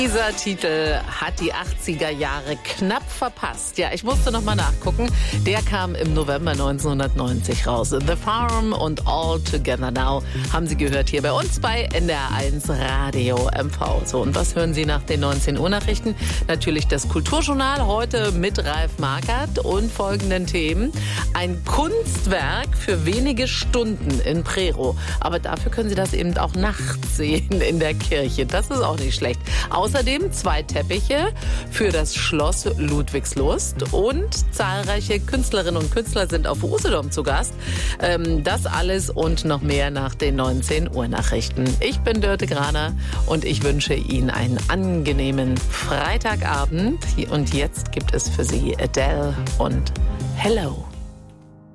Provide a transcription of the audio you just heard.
Dieser Titel hat die 80er Jahre knapp verpasst. Ja, ich musste noch mal nachgucken. Der kam im November 1990 raus. The Farm und All Together Now haben Sie gehört hier bei uns bei NDR1 Radio MV. So, und was hören Sie nach den 19 Uhr Nachrichten? Natürlich das Kulturjournal, heute mit Ralf Markert und folgenden Themen. Ein Kunstwerk für wenige Stunden in Prerow. Aber dafür können Sie das eben auch nachts sehen in der Kirche. Das ist auch nicht schlecht. Außerdem 2 Teppiche für das Schloss Ludwigslust und zahlreiche Künstlerinnen und Künstler sind auf Usedom zu Gast. Das alles und noch mehr nach den 19 Uhr Nachrichten. Ich bin Dörte Graner und ich wünsche Ihnen einen angenehmen Freitagabend. Und jetzt gibt es für Sie Adele und Hello.